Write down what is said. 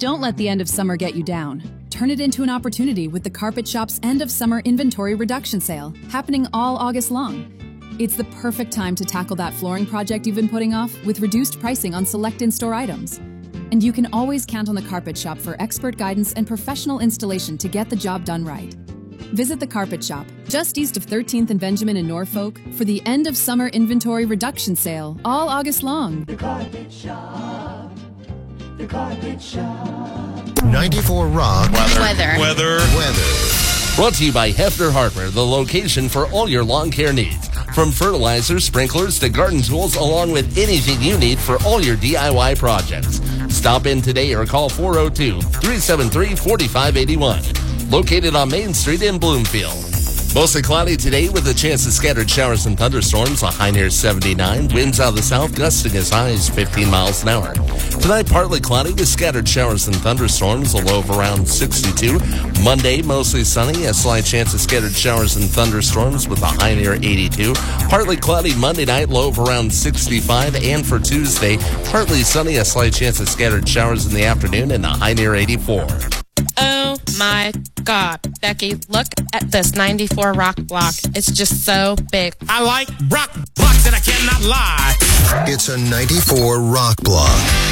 Don't let the end of summer get you down. Turn it into an opportunity with the Carpet Shop's end of summer inventory reduction sale, happening all August long. It's the perfect time to tackle that flooring project you've been putting off with reduced pricing on select in-store items. And you can always count on the Carpet Shop for expert guidance and professional installation to get the job done right. Visit the Carpet Shop, just east of 13th and Benjamin in Norfolk, for the end of summer inventory reduction sale, all August long. The Carpet Shop. The Carpet Shop. 94 Rock. Weather. Brought to you by Hefner Hardware, the location for all your lawn care needs. From fertilizers, sprinklers, to garden tools, along with anything you need for all your DIY projects. Stop in today or call 402-373-4581. Located on Main Street in Bloomfield. Mostly cloudy today with a chance of scattered showers and thunderstorms, a high near 79. Winds out of the south gusting as high as 15 miles an hour. Tonight, partly cloudy with scattered showers and thunderstorms, a low of around 62. Monday, mostly sunny, a slight chance of scattered showers and thunderstorms with a high near 82. Partly cloudy Monday night, low of around 65. And for Tuesday, partly sunny, a slight chance of scattered showers in the afternoon and a high near 84. Oh my God, Becky, look at this 94 Rock block. It's just so big. I like rock blocks and I cannot lie. It's a 94 Rock block.